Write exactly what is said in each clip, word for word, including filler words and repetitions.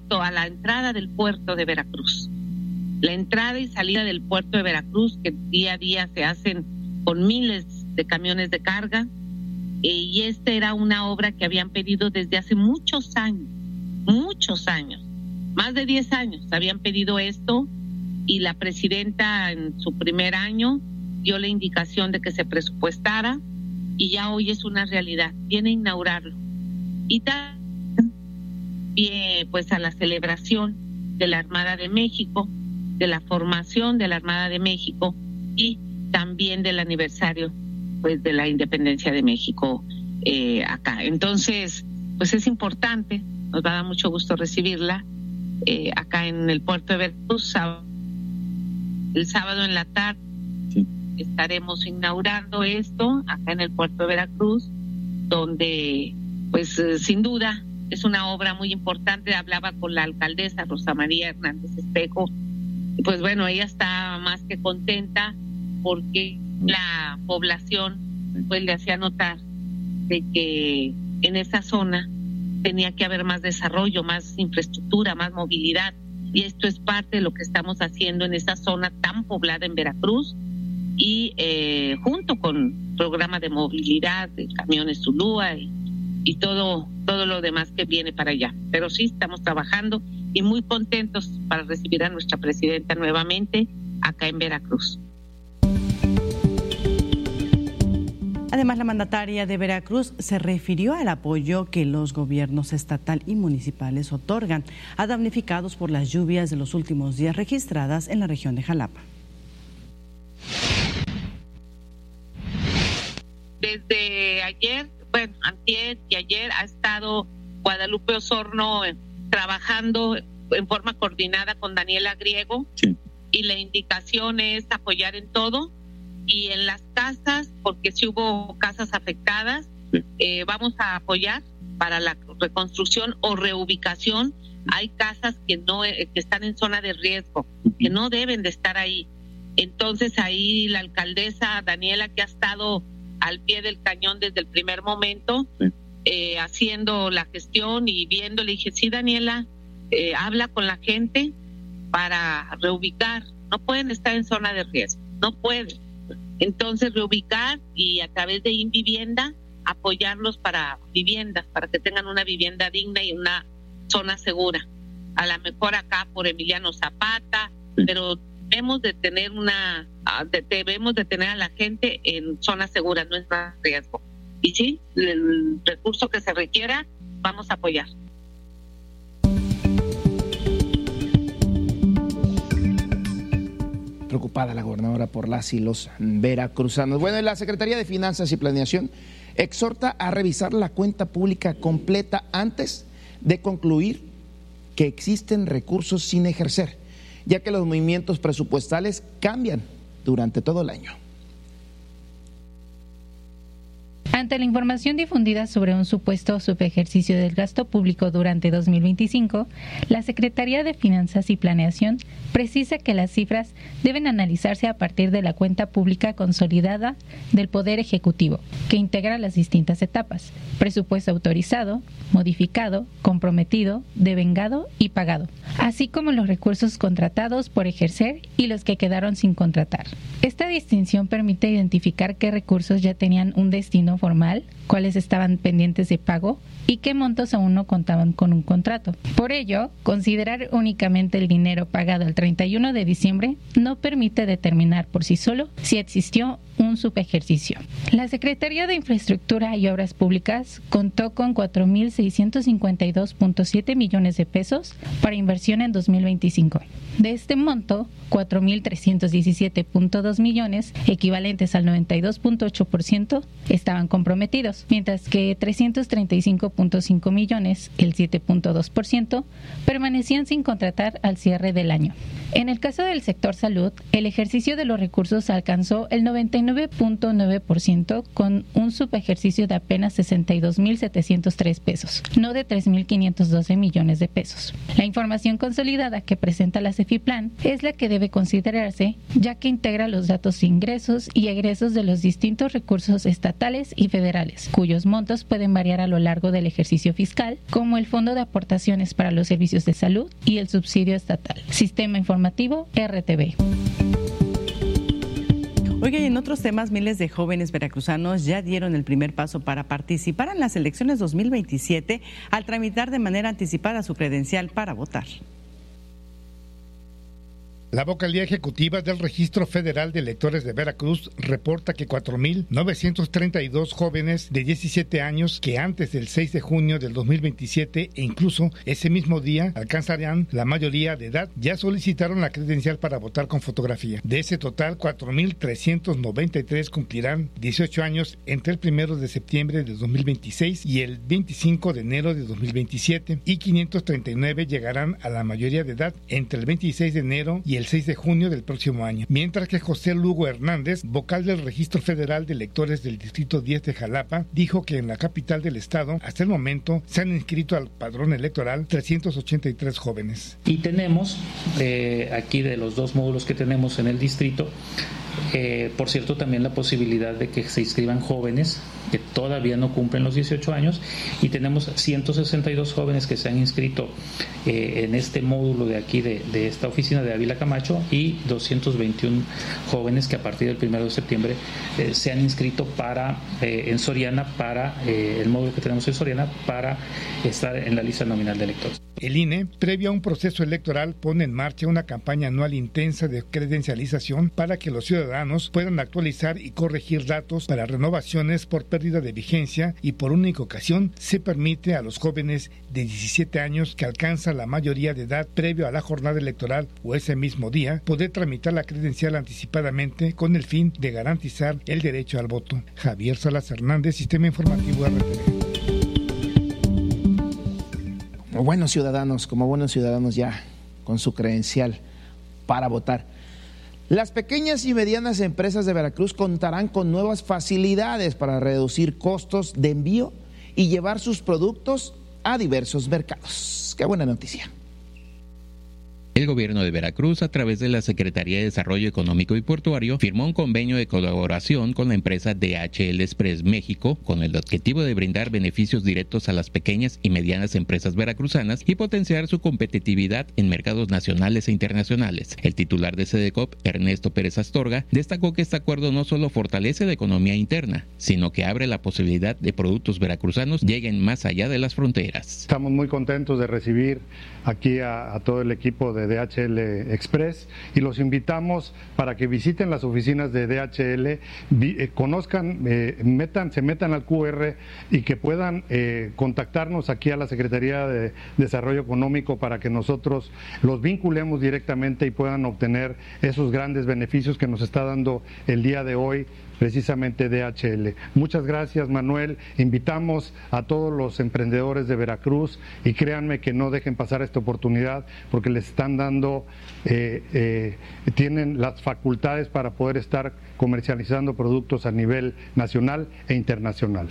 puerto, a la entrada del puerto de Veracruz. La entrada y salida del puerto de Veracruz, que día a día se hacen con miles de camiones de carga, eh, y esta era una obra que habían pedido desde hace muchos años, muchos años, más de diez años habían pedido esto, y la presidenta en su primer año dio la indicación de que se presupuestara, y ya hoy es una realidad, viene a inaugurarlo. Y también pues a la celebración de la Armada de México, de la formación de la Armada de México y también del aniversario pues de la independencia de México eh, acá. Entonces, pues es importante, nos va a dar mucho gusto recibirla eh, acá en el puerto de Veracruz. El sábado en la tarde sí. estaremos inaugurando esto acá en el puerto de Veracruz, donde pues eh, sin duda es una obra muy importante. Hablaba con la alcaldesa Rosa María Hernández Espejo, y pues bueno, ella está más que contenta porque la población pues le hacía notar de que en esa zona tenía que haber más desarrollo, más infraestructura, más movilidad, y esto es parte de lo que estamos haciendo en esa zona tan poblada en Veracruz, y eh, junto con programa de movilidad de camiones Zulúa y, y todo todo lo demás que viene para allá. Pero sí estamos trabajando y muy contentos para recibir a nuestra presidenta nuevamente acá en Veracruz. Además, la mandataria de Veracruz se refirió al apoyo que los gobiernos estatal y municipales otorgan a damnificados por las lluvias de los últimos días registradas en la región de Jalapa. Desde ayer, bueno, antier y ayer ha estado Guadalupe Osorno trabajando en forma coordinada con Daniela Griego, sí. Y la indicación es apoyar en todo. Y en las casas, porque si hubo casas afectadas, sí. eh, vamos a apoyar para la reconstrucción o reubicación. Hay casas que no eh, que están en zona de riesgo, uh-huh. que no deben de estar ahí. Entonces ahí la alcaldesa Daniela, que ha estado al pie del cañón desde el primer momento, sí. eh, haciendo la gestión y viendo, le dije, sí, Daniela, eh, habla con la gente para reubicar. No pueden estar en zona de riesgo, no pueden. Entonces reubicar y a través de Invivienda apoyarlos para viviendas, para que tengan una vivienda digna y una zona segura. A lo mejor acá por Emiliano Zapata, sí. pero debemos de tener una, de, debemos de tener a la gente en zonas seguras, no es más riesgo. Y sí, el recurso que se requiera, vamos a apoyar. Preocupada la gobernadora por las y los veracruzanos. Bueno, la Secretaría de Finanzas y Planeación exhorta a revisar la cuenta pública completa antes de concluir que existen recursos sin ejercer, ya que los movimientos presupuestales cambian durante todo el año. Ante la información difundida sobre un supuesto subejercicio del gasto público durante dos mil veinticinco, la Secretaría de Finanzas y Planeación precisa que las cifras deben analizarse a partir de la cuenta pública consolidada del Poder Ejecutivo, que integra las distintas etapas: presupuesto autorizado, modificado, comprometido, devengado y pagado, así como los recursos contratados por ejercer y los que quedaron sin contratar. Esta distinción permite identificar qué recursos ya tenían un destino formal, cuáles estaban pendientes de pago y qué montos aún no contaban con un contrato. Por ello, considerar únicamente el dinero pagado el treinta y uno de diciembre no permite determinar por sí solo si existió un subejercicio. La Secretaría de Infraestructura y Obras Públicas contó con cuatro mil seiscientos cincuenta y dos punto siete millones de pesos para inversión en dos mil veinticinco. De este monto, cuatro mil trescientos diecisiete punto dos millones, equivalentes al noventa y dos punto ocho por ciento, estaban comprometidos, mientras que trescientos treinta y cinco punto cinco millones, el siete punto dos por ciento, permanecían sin contratar al cierre del año. En el caso del sector salud, el ejercicio de los recursos alcanzó el noventa y nueve punto nueve por ciento con un subejercicio de apenas sesenta y dos mil setecientos tres pesos, no de tres mil quinientos doce millones de pesos. La información consolidada que presenta la CEFIPLAN es la que debe considerarse, ya que integra los datos de ingresos y egresos de los distintos recursos estatales y y federales, cuyos montos pueden variar a lo largo del ejercicio fiscal, como el Fondo de Aportaciones para los Servicios de Salud y el subsidio estatal. Sistema Informativo R T V. Oiga, y en otros temas, miles de jóvenes veracruzanos ya dieron el primer paso para participar en las elecciones dos mil veintisiete al tramitar de manera anticipada su credencial para votar. La vocalía ejecutiva del Registro Federal de Electores de Veracruz reporta que cuatro mil novecientos treinta y dos jóvenes de diecisiete años que antes del seis de junio del dos mil veintisiete e incluso ese mismo día alcanzarían la mayoría de edad ya solicitaron la credencial para votar con fotografía. De ese total, cuatro mil trescientos noventa y tres cumplirán dieciocho años entre el primero de septiembre de dos mil veintiséis y el veinticinco de enero de dos mil veintisiete y quinientos treinta y nueve llegarán a la mayoría de edad entre el veintiséis de enero y el seis de junio del próximo año, mientras que José Lugo Hernández, vocal del Registro Federal de Electores del Distrito diez de Jalapa, dijo que en la capital del estado, hasta el momento, se han inscrito al padrón electoral trescientos ochenta y tres jóvenes. Y tenemos, eh, aquí de los dos módulos que tenemos en el distrito, Eh, por cierto, también la posibilidad de que se inscriban jóvenes que todavía no cumplen los dieciocho años, y tenemos ciento sesenta y dos jóvenes que se han inscrito eh, en este módulo de aquí de, de esta oficina de Ávila Camacho, y doscientos veintiuno jóvenes que a partir del primero de septiembre eh, se han inscrito para eh, en Soriana, para eh, el módulo que tenemos en Soriana, para estar en la lista nominal de electores. El I N E, previo a un proceso electoral, pone en marcha una campaña anual intensa de credencialización para que los ciudadanos puedan actualizar y corregir datos para renovaciones por pérdida de vigencia, y por única ocasión se permite a los jóvenes de diecisiete años que alcanzan la mayoría de edad previo a la jornada electoral o ese mismo día poder tramitar la credencial anticipadamente con el fin de garantizar el derecho al voto. Javier Salas Hernández, Sistema Informativo R T V. Como buenos ciudadanos, como buenos ciudadanos ya con su credencial para votar. Las pequeñas y medianas empresas de Veracruz contarán con nuevas facilidades para reducir costos de envío y llevar sus productos a diversos mercados. ¡Qué buena noticia! El gobierno de Veracruz, a través de la Secretaría de Desarrollo Económico y Portuario, firmó un convenio de colaboración con la empresa D H L Express México, con el objetivo de brindar beneficios directos a las pequeñas y medianas empresas veracruzanas y potenciar su competitividad en mercados nacionales e internacionales. El titular de SEDECOP, Ernesto Pérez Astorga, destacó que este acuerdo no solo fortalece la economía interna, sino que abre la posibilidad de productos veracruzanos lleguen más allá de las fronteras. Estamos muy contentos de recibir aquí a, a todo el equipo de D H L Express, y los invitamos para que visiten las oficinas de D H L, vi, eh, conozcan, eh, metan, se metan al Q R y que puedan eh, contactarnos aquí a la Secretaría de Desarrollo Económico para que nosotros los vinculemos directamente y puedan obtener esos grandes beneficios que nos está dando el día de hoy precisamente D H L. Muchas gracias, Manuel. Invitamos a todos los emprendedores de Veracruz, y créanme que no dejen pasar esta oportunidad, porque les están dando, eh, eh, tienen las facultades para poder estar comercializando productos a nivel nacional e internacional.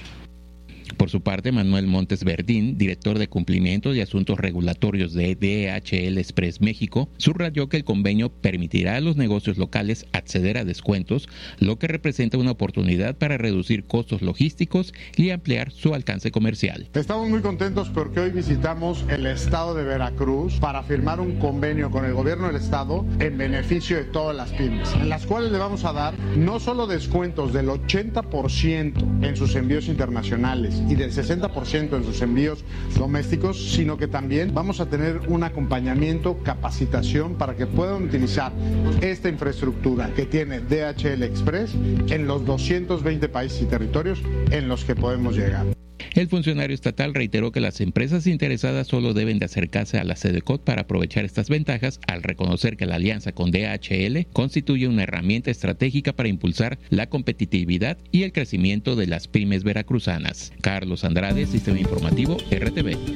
Por su parte, Manuel Montes Verdín, director de Cumplimiento de Asuntos Regulatorios de D H L Express México, subrayó que el convenio permitirá a los negocios locales acceder a descuentos, lo que representa una oportunidad para reducir costos logísticos y ampliar su alcance comercial. Estamos muy contentos porque hoy visitamos el estado de Veracruz para firmar un convenio con el gobierno del estado en beneficio de todas las pymes, en las cuales le vamos a dar no solo descuentos del ochenta por ciento en sus envíos internacionales y del sesenta por ciento en sus envíos domésticos, sino que también vamos a tener un acompañamiento, capacitación para que puedan utilizar esta infraestructura que tiene D H L Express en los doscientos veinte países y territorios en los que podemos llegar. El funcionario estatal reiteró que las empresas interesadas solo deben de acercarse a la SEDECOP para aprovechar estas ventajas, al reconocer que la alianza con D H L constituye una herramienta estratégica para impulsar la competitividad y el crecimiento de las pymes veracruzanas. Carlos Andrade, Sistema Informativo R T V.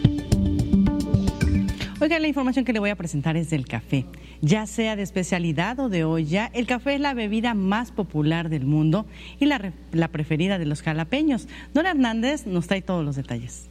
Oiga, la información que le voy a presentar es del café. Ya sea de especialidad o de olla, el café es la bebida más popular del mundo y la, la preferida de los jalapeños. Nora Hernández nos trae todos los detalles.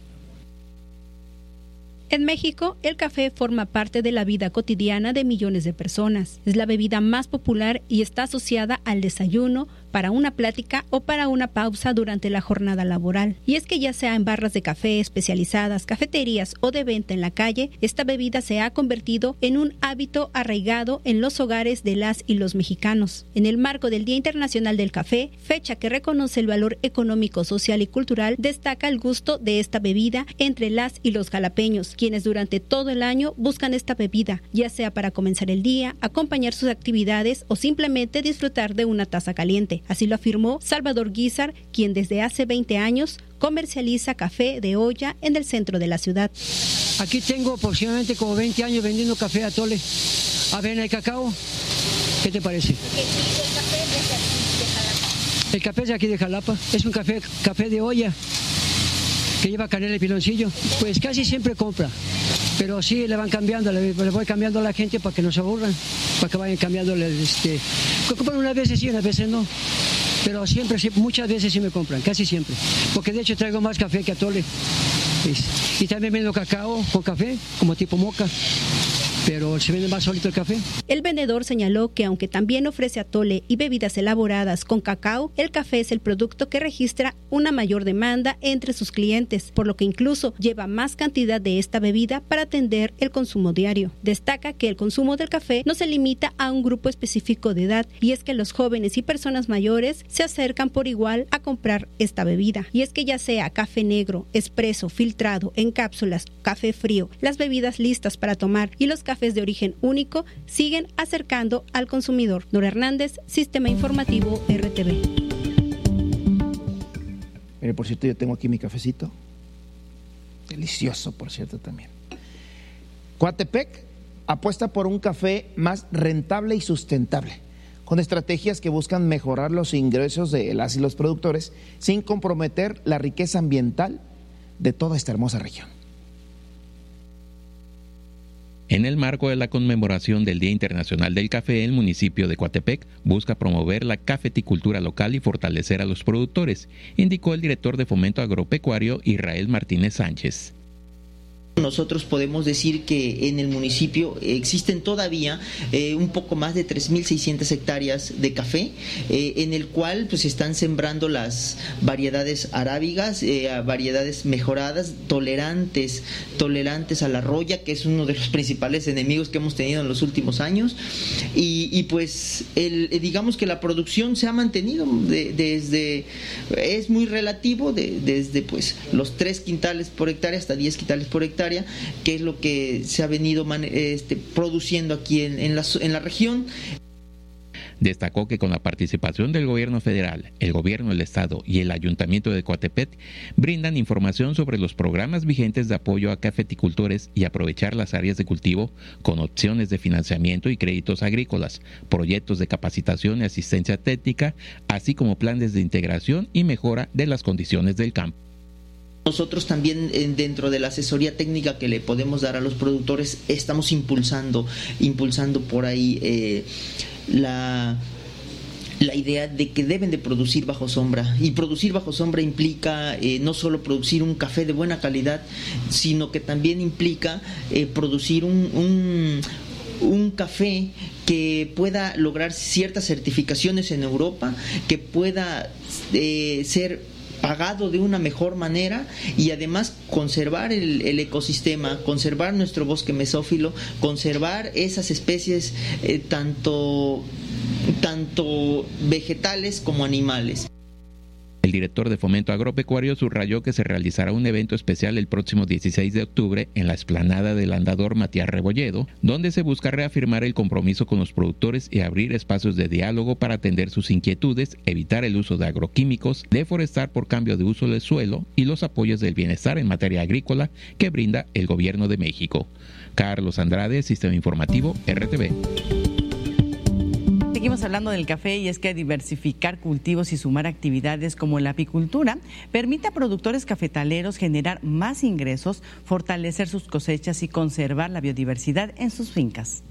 En México, el café forma parte de la vida cotidiana de millones de personas. Es la bebida más popular y está asociada al desayuno, para una plática o para una pausa durante la jornada laboral. Y es que ya sea en barras de café especializadas, cafeterías o de venta en la calle, esta bebida se ha convertido en un hábito arraigado en los hogares de las y los mexicanos. En el marco del Día Internacional del Café, fecha que reconoce el valor económico, social y cultural, destaca el gusto de esta bebida entre las y los jalapeños, quienes durante todo el año buscan esta bebida, ya sea para comenzar el día, acompañar sus actividades o simplemente disfrutar de una taza caliente. Así lo afirmó Salvador Guizar, quien desde hace veinte años comercializa café de olla en el centro de la ciudad. Aquí tengo aproximadamente como veinte años vendiendo café atole, avena y cacao. ¿Qué te parece? El café es de aquí de Jalapa, es un café, café de olla que lleva canela y piloncillo. Pues casi siempre compra, pero sí le van cambiando, le, le voy cambiando a la gente para que no se aburran, para que vayan cambiándole. Este, compran unas veces sí, unas veces no, pero siempre, muchas veces sí me compran, casi siempre, porque de hecho traigo más café que atole. Y también vendo cacao con café, como tipo moca, pero se vende más solito el café. El vendedor señaló que aunque también ofrece atole y bebidas elaboradas con cacao, el café es el producto que registra una mayor demanda entre sus clientes, por lo que incluso lleva más cantidad de esta bebida para atender el consumo diario. Destaca que el consumo del café no se limita a un grupo específico de edad, y es que los jóvenes y personas mayores se acercan por igual a comprar esta bebida. Y es que ya sea café negro, expreso, filtrado, en cápsulas, café frío, las bebidas listas para tomar y los cafés de origen único siguen acercando al consumidor. Nora Hernández, Sistema Informativo R T V. Mire, por cierto, yo tengo aquí mi cafecito. Delicioso, por cierto, también. Coatepec apuesta por un café más rentable y sustentable, con estrategias que buscan mejorar los ingresos de las y los productores sin comprometer la riqueza ambiental de toda esta hermosa región. En el marco de la conmemoración del Día Internacional del Café, el municipio de Coatepec busca promover la cafeticultura local y fortalecer a los productores, indicó el director de Fomento Agropecuario, Israel Martínez Sánchez. Nosotros podemos decir que en el municipio existen todavía eh, un poco más de tres mil seiscientas hectáreas de café, eh, en el cual pues están sembrando las variedades arábigas, eh, variedades mejoradas, tolerantes, tolerantes a la roya, que es uno de los principales enemigos que hemos tenido en los últimos años, y, y pues el, digamos que la producción se ha mantenido de, desde, es muy relativo, de, desde pues los tres quintales por hectárea hasta diez quintales por hectárea, que es lo que se ha venido este, produciendo aquí en, en, la, en la región. Destacó que con la participación del gobierno federal, el gobierno del estado y el ayuntamiento de Coatepec brindan información sobre los programas vigentes de apoyo a cafeticultores y aprovechar las áreas de cultivo con opciones de financiamiento y créditos agrícolas, proyectos de capacitación y asistencia técnica, así como planes de integración y mejora de las condiciones del campo. Nosotros también dentro de la asesoría técnica que le podemos dar a los productores estamos impulsando, impulsando por ahí eh, la... la idea de que deben de producir bajo sombra, y producir bajo sombra implica eh, no solo producir un café de buena calidad, sino que también implica eh, producir un, un un café que pueda lograr ciertas certificaciones en Europa, que pueda eh, ser pagado de una mejor manera y además conservar el, el ecosistema, conservar nuestro bosque mesófilo, conservar esas especies eh, tanto, tanto vegetales como animales. El director de Fomento Agropecuario subrayó que se realizará un evento especial el próximo dieciséis de octubre en la explanada del Andador Matías Rebolledo, donde se busca reafirmar el compromiso con los productores y abrir espacios de diálogo para atender sus inquietudes, evitar el uso de agroquímicos, deforestar por cambio de uso del suelo y los apoyos del bienestar en materia agrícola que brinda el Gobierno de México. Carlos Andrade, Sistema Informativo R T V. Seguimos hablando del café, y es que diversificar cultivos y sumar actividades como la apicultura permite a productores cafetaleros generar más ingresos, fortalecer sus cosechas y conservar la biodiversidad en sus fincas.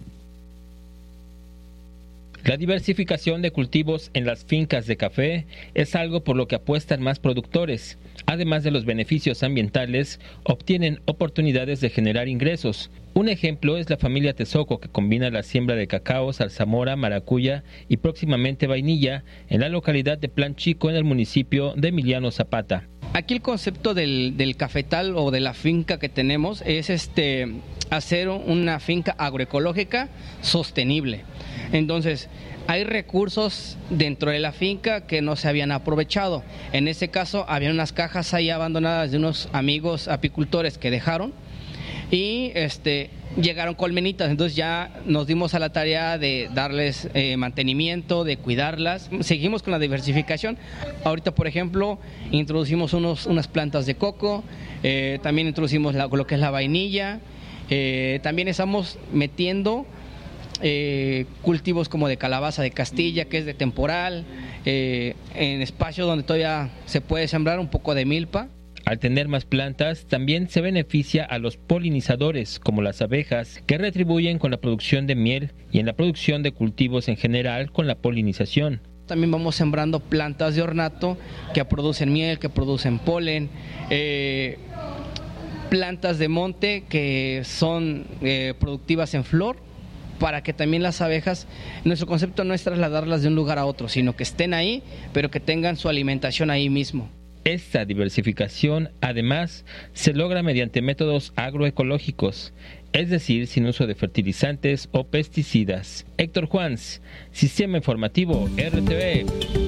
La diversificación de cultivos en las fincas de café es algo por lo que apuestan más productores. Además de los beneficios ambientales, obtienen oportunidades de generar ingresos. Un ejemplo es la familia Tezoco, que combina la siembra de cacao, zarzamora, maracuya y próximamente vainilla en la localidad de Plan Chico, en el municipio de Emiliano Zapata. Aquí el concepto del, del cafetal o de la finca que tenemos es este hacer una finca agroecológica sostenible. Entonces, hay recursos dentro de la finca que no se habían aprovechado. En ese caso, había unas cajas ahí abandonadas de unos amigos apicultores que dejaron y este llegaron colmenitas. Entonces ya nos dimos a la tarea de darles eh, mantenimiento, de cuidarlas. Seguimos con la diversificación. Ahorita, por ejemplo, introducimos unos, unas plantas de coco, eh, también introducimos la, lo que es la vainilla, eh, también estamos metiendo Eh, cultivos como de calabaza de Castilla, que es de temporal, eh, en espacios donde todavía se puede sembrar un poco de milpa. Al tener más plantas, también se beneficia a los polinizadores, como las abejas, que retribuyen con la producción de miel y en la producción de cultivos en general con la polinización. También vamos sembrando plantas de ornato que producen miel, que producen polen, eh, plantas de monte que son eh, productivas en flor, para que también las abejas, nuestro concepto no es trasladarlas de un lugar a otro, sino que estén ahí, pero que tengan su alimentación ahí mismo. Esta diversificación, además, se logra mediante métodos agroecológicos, es decir, sin uso de fertilizantes o pesticidas. Héctor Juans, Sistema Informativo R T V.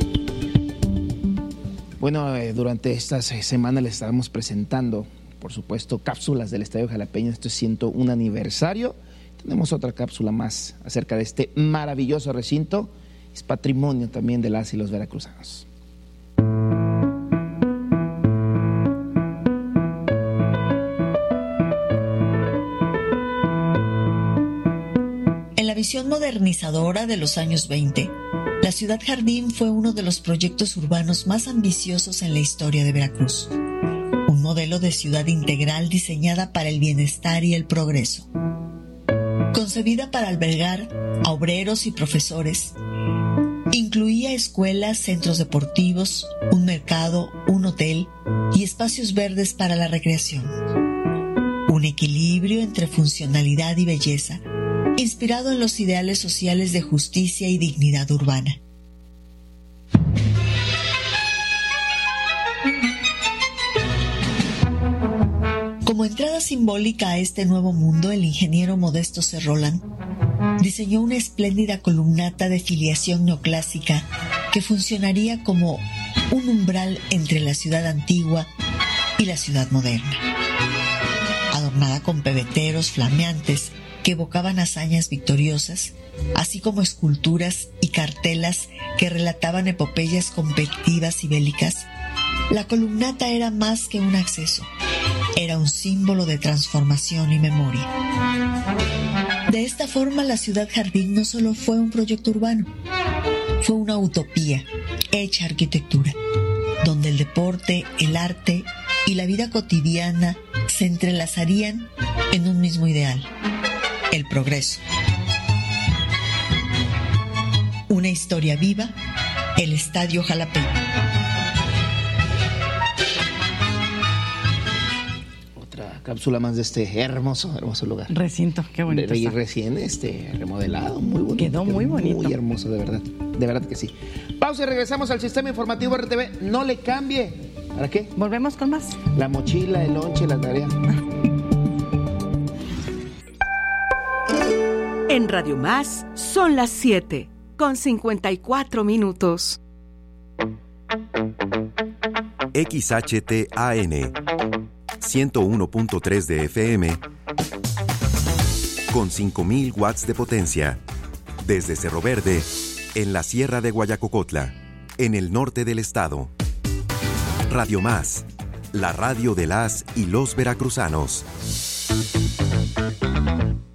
Bueno, eh, durante estas semanas les estábamos presentando, por supuesto, cápsulas del Estadio Jalapeño. Esto es ciento un aniversario. Tenemos otra cápsula más acerca de este maravilloso recinto. Es patrimonio también de las y los veracruzanos. En la visión modernizadora de los años veinte, la Ciudad Jardín fue uno de los proyectos urbanos más ambiciosos en la historia de Veracruz. Un modelo de ciudad integral diseñada para el bienestar y el progreso. Concebida para albergar a obreros y profesores, incluía escuelas, centros deportivos, un mercado, un hotel y espacios verdes para la recreación. Un equilibrio entre funcionalidad y belleza, inspirado en los ideales sociales de justicia y dignidad urbana. Como entrada simbólica a este nuevo mundo, el ingeniero Modesto Cerrolan diseñó una espléndida columnata de filiación neoclásica que funcionaría como un umbral entre la ciudad antigua y la ciudad moderna. Adornada con pebeteros flameantes que evocaban hazañas victoriosas, así como esculturas y cartelas que relataban epopeyas competitivas y bélicas, la columnata era más que un acceso. Era un símbolo de transformación y memoria. De esta forma, la Ciudad Jardín no solo fue un proyecto urbano, fue una utopía hecha arquitectura, donde el deporte, el arte y la vida cotidiana se entrelazarían en un mismo ideal: el progreso. Una historia viva, el Estadio Jalapeño. Cápsula más de este hermoso, hermoso lugar. Recinto, qué bonito. Y recién este, remodelado, muy bonito. Quedó muy quedó bonito. Muy hermoso, de verdad. De verdad que sí. Pausa y regresamos al Sistema Informativo R T V. No le cambie. ¿Para qué? Volvemos con más. La mochila, el lonche, la tarea. En Radio Más son las siete con cincuenta y cuatro minutos. X H T A N ciento uno punto tres de F M con cinco mil watts de potencia desde Cerro Verde, en la Sierra de Guayacocotla, en el norte del estado. Radio Más, la radio de las y los veracruzanos. Con la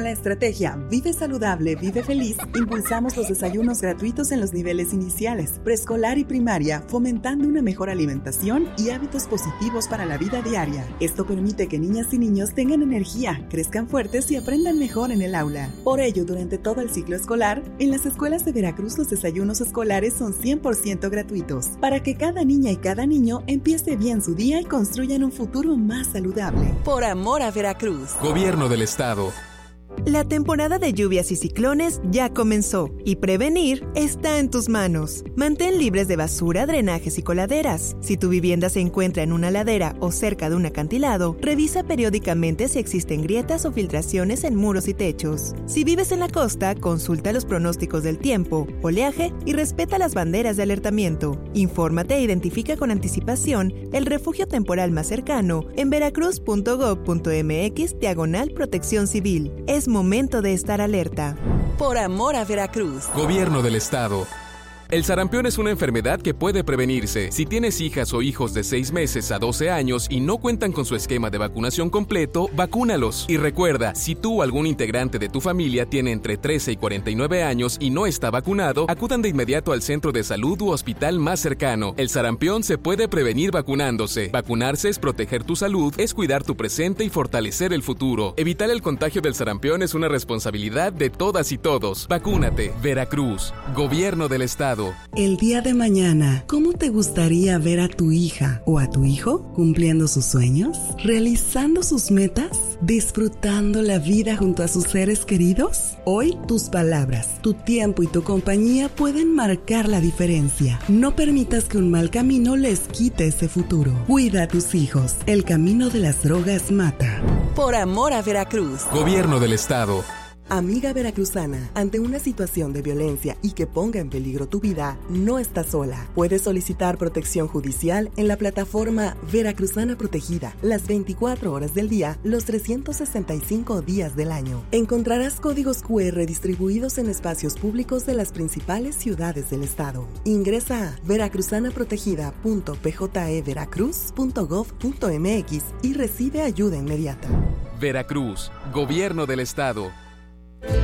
la estrategia Vive Saludable, Vive Feliz, impulsamos los desayunos gratuitos en los niveles iniciales, preescolar y primaria, fomentando una mejor alimentación y hábitos positivos para la vida diaria. Esto permite que niñas y niños tengan energía, crezcan fuertes y aprendan mejor en el aula. Por ello, durante todo el ciclo escolar, en las escuelas de Veracruz los desayunos escolares son cien por ciento gratuitos, para que cada niña y cada niño empiece bien su día y construyan un futuro más saludable. Por amor a Veracruz. Gobierno del Estado. La temporada de lluvias y ciclones ya comenzó y prevenir está en tus manos. Mantén libres de basura, drenajes y coladeras. Si tu vivienda se encuentra en una ladera o cerca de un acantilado, revisa periódicamente si existen grietas o filtraciones en muros y techos. Si vives en la costa, consulta los pronósticos del tiempo, oleaje y respeta las banderas de alertamiento. Infórmate e identifica con anticipación el refugio temporal más cercano en veracruz punto gob punto mx diagonal protección civil. Es momento de estar alerta. Por amor a Veracruz. Gobierno del Estado. El sarampión es una enfermedad que puede prevenirse. Si tienes hijas o hijos de seis meses a doce años y no cuentan con su esquema de vacunación completo, vacúnalos. Y recuerda, si tú o algún integrante de tu familia tiene entre trece y cuarenta y nueve años y no está vacunado, acudan de inmediato al centro de salud u hospital más cercano. El sarampión se puede prevenir vacunándose. Vacunarse es proteger tu salud, es cuidar tu presente y fortalecer el futuro. Evitar el contagio del sarampión es una responsabilidad de todas y todos. Vacúnate. Veracruz. Gobierno del Estado. El día de mañana, ¿cómo te gustaría ver a tu hija o a tu hijo cumpliendo sus sueños, realizando sus metas, disfrutando la vida junto a sus seres queridos? Hoy, tus palabras, tu tiempo y tu compañía pueden marcar la diferencia. No permitas que un mal camino les quite ese futuro. Cuida a tus hijos. El camino de las drogas mata. Por amor a Veracruz. Gobierno del Estado. Amiga veracruzana, ante una situación de violencia y que ponga en peligro tu vida, no estás sola. Puedes solicitar protección judicial en la plataforma Veracruzana Protegida, las veinticuatro horas del día, los trescientos sesenta y cinco días del año. Encontrarás códigos cu erre distribuidos en espacios públicos de las principales ciudades del estado. Ingresa a veracruzana protegida punto p j e veracruz punto gob punto m x y recibe ayuda inmediata. Veracruz, Gobierno del Estado.